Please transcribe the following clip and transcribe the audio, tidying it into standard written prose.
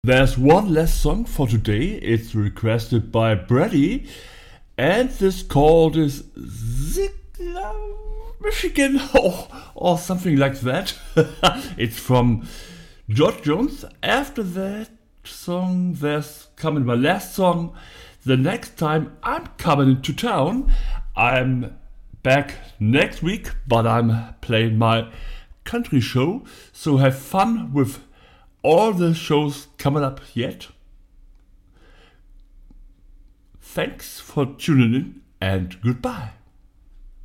There's one last song for today. It's requested by Brady, and this called is Ziglar, Michigan, or something like that. It's from George Jones. After that song, there's coming my last song. The next time I'm coming into town, I'm back next week, but I'm playing my country show. So have fun with all the shows coming up yet. Thanks for tuning in and goodbye.